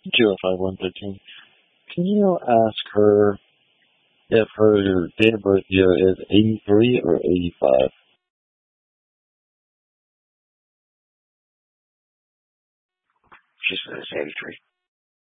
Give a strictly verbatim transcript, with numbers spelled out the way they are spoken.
zero five one thirteen. Can you ask her if her date of birth year is eighty-three or eighty-five? She says eighty-three.